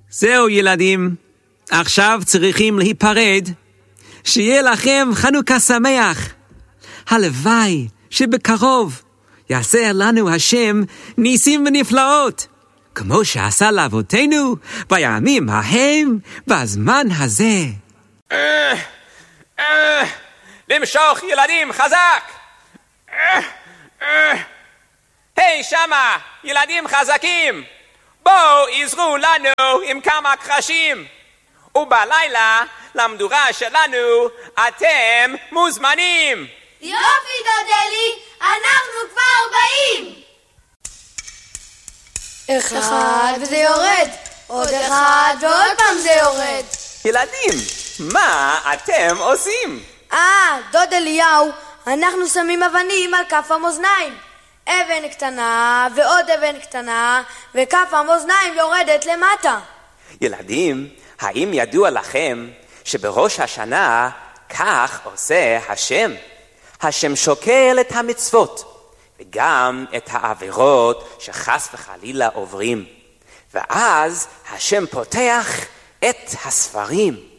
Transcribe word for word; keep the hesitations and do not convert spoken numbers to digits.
זהו ילדים, עכשיו צריכים להיפרד. שיהיה לכם חנוכה שמח. הלוואי שבקרוב יעשה לנו השם ניסים ונפלאות, כמו שעשה לאבותינו בימים ההם בזמן הזה. למשוך ילדים חזק. היי שמה, ילדים חזקים, בואו עזרו לנו עם כמה קרשים, ובלילה למדורה שלנו אתם מוזמנים. יופי דודלי, אנחנו כבר באים. אחד וזה יורד, עוד אחד ועוד פעם זה יורד. ילדים, מה אתם עושים? אה, דוד אליהו, אנחנו שמים אבנים על כף המאזניים. אבן קטנה ועוד אבן קטנה, וכף המאזניים יורדת למטה. ילדים, האם ידוע לכם שבראש השנה כך עושה השם? השם שוקל את המצוות וגם את העבירות שחס וחלילה עוברים, ואז השם פותח את הספרים